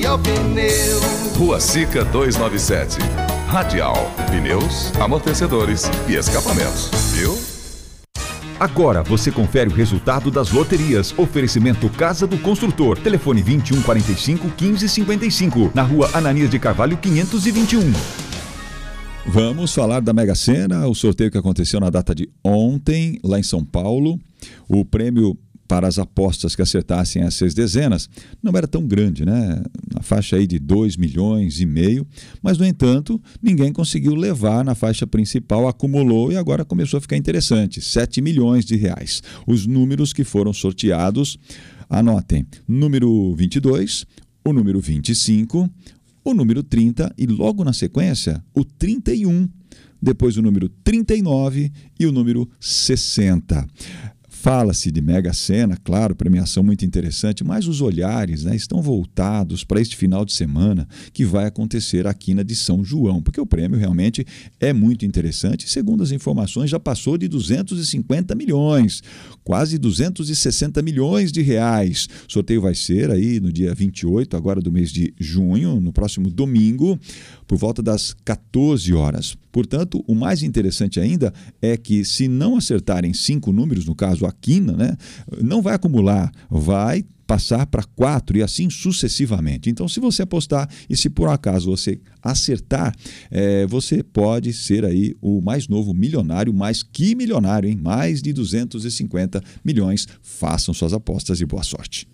Radial Pneus. Rua Sica 297. Radial Pneus, amortecedores e escapamentos. Viu? Agora você confere o resultado das loterias. Oferecimento Casa do Construtor. Telefone 2145-1555. Na rua Ananias de Carvalho 521. Vamos falar da Mega Sena, o sorteio que aconteceu na data de ontem, lá em São Paulo. O prêmio para as apostas que acertassem as 6 dezenas não era tão grande, né? Na faixa aí de 2,5 milhões, mas, no entanto, ninguém conseguiu levar na faixa principal, acumulou e agora começou a ficar interessante, 7 milhões de reais. Os números que foram sorteados, anotem, número 22, o número 25, o número 30 e logo na sequência, o 31, depois o número 39 e o número 60. Fala-se de Mega Sena, claro, premiação muito interessante, mas os olhares, né, estão voltados para este final de semana que vai acontecer aqui na de São João, porque o prêmio realmente é muito interessante. Segundo as informações, já passou de 250 milhões, quase 260 milhões de reais. O sorteio vai ser aí no dia 28, agora do mês de junho, no próximo domingo, por volta das 14 horas. Portanto, o mais interessante ainda é que, se não acertarem 5 números, no caso a quina, né, não vai acumular, vai passar para 4 e assim sucessivamente. Então, se você apostar e se por acaso você acertar, você pode ser aí o mais novo milionário, mais que milionário, hein? Mais de 250 milhões. Façam suas apostas e boa sorte.